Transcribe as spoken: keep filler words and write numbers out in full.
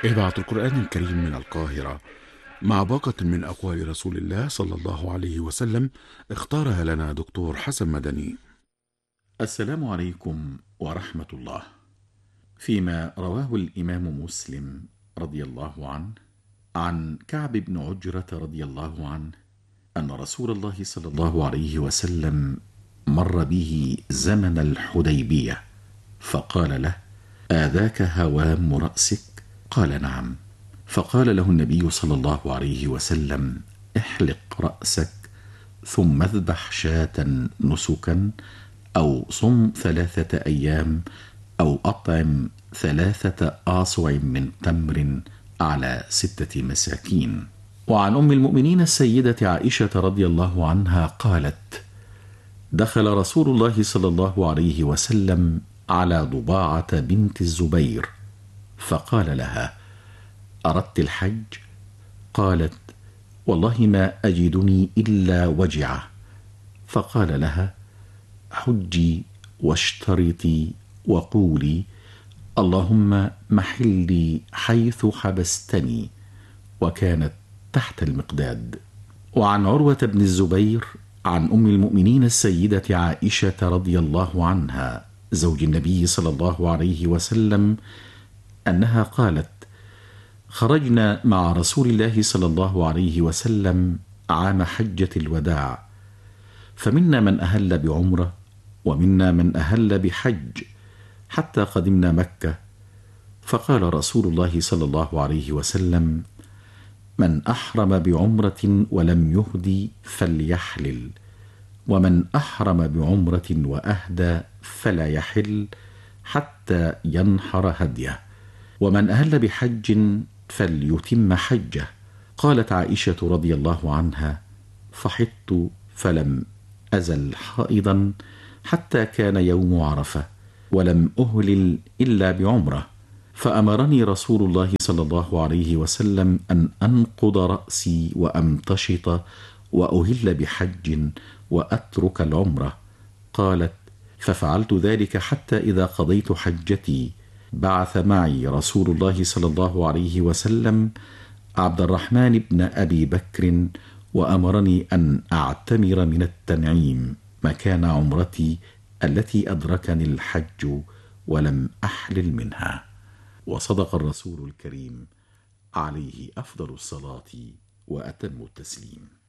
إذاعة القرآن الكريم من القاهرة، مع باقة من أقوال رسول الله صلى الله عليه وسلم اختارها لنا دكتور حسن مدني. السلام عليكم ورحمة الله. فيما رواه الإمام مسلم رضي الله عنه عن كعب بن عجرة رضي الله عنه أن رسول الله صلى الله عليه وسلم مر به زمن الحديبية فقال له: آذاك هوام رأسك؟ قال: نعم. فقال له النبي صلى الله عليه وسلم: احلق رأسك ثم اذبح شاة نسكا، أو صم ثلاثة أيام، أو أطعم ثلاثة آصع من تمر على ستة مساكين. وعن أم المؤمنين السيدة عائشة رضي الله عنها قالت: دخل رسول الله صلى الله عليه وسلم على ضباعة بنت الزبير فقال لها: أردت الحج؟ قالت: والله ما أجدني إلا وجعة. فقال لها: حجي واشترطي وقولي اللهم محلي حيث حبستني. وكانت تحت المقداد. وعن عروة بن الزبير عن أم المؤمنين السيدة عائشة رضي الله عنها زوج النبي صلى الله عليه وسلم أنها قالت: خرجنا مع رسول الله صلى الله عليه وسلم عام حجة الوداع، فمنا من أهل بعمرة ومنا من أهل بحج، حتى قدمنا مكة، فقال رسول الله صلى الله عليه وسلم: من أحرم بعمرة ولم يهدي فليحلل، ومن أحرم بعمرة وأهدى فلا يحل حتى ينحر هديه، ومن أهل بحج فليتم حجه. قالت عائشة رضي الله عنها: فحطت فلم أزل حائضا حتى كان يوم عرفة، ولم أهلل إلا بعمرة، فأمرني رسول الله صلى الله عليه وسلم أن أنقض رأسي وأمتشط وأهل بحج وأترك العمرة. قالت: ففعلت ذلك حتى إذا قضيت حجتي بعث معي رسول الله صلى الله عليه وسلم عبد الرحمن بن أبي بكر، وأمرني أن أعتمر من التنعيم مكان عمرتي التي أدركني الحج ولم أحلل منها. وصدق الرسول الكريم عليه أفضل الصلاة وأتم التسليم.